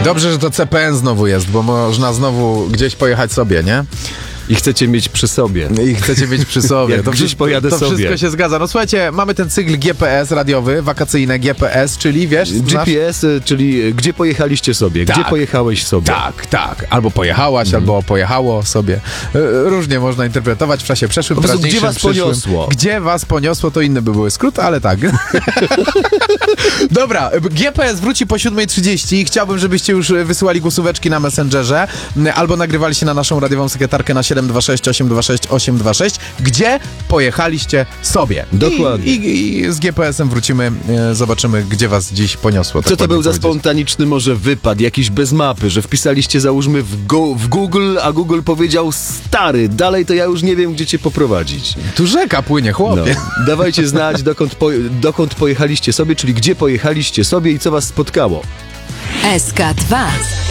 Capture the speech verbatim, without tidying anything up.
Dobrze, że to C P N znowu jest, bo można znowu gdzieś pojechać sobie, nie? I chcecie mieć przy sobie. I chcecie mieć przy sobie. Jak to gdzieś wszystko, pojadę to sobie. wszystko się zgadza. No słuchajcie, mamy ten cykl G P S radiowy, wakacyjne G P S, czyli wiesz... G P S, znasz? Czyli gdzie pojechaliście sobie, tak. gdzie pojechałeś sobie. Tak, tak. Albo pojechałaś, mm. albo pojechało sobie. Różnie można interpretować w czasie przeszłym, po prostu gdzie was przyszłym. poniosło. Gdzie was poniosło, to inny by były skrót, ale tak. Dobra, G P S wróci po siódma trzydzieści. Chciałbym, żebyście już wysyłali głosóweczki na Messengerze, albo nagrywali się na naszą radiową sekretarkę na siedem dwa sześć osiem dwa sześć osiem dwa sześć. Gdzie pojechaliście sobie? Dokładnie. I, i, i z G P S-em wrócimy, e, zobaczymy, gdzie was dziś poniosło. Tak Co to był za powiedzieć. spontaniczny może wypad, jakiś bez mapy, że wpisaliście załóżmy w, go, w Google, a Google powiedział stary, dalej to ja już nie wiem, gdzie cię poprowadzić. Tu rzeka płynie, chłopie. No. Dawajcie znać, dokąd, po, dokąd pojechaliście sobie, czyli gdzie pojechaliście sobie i co was spotkało. S K dwa.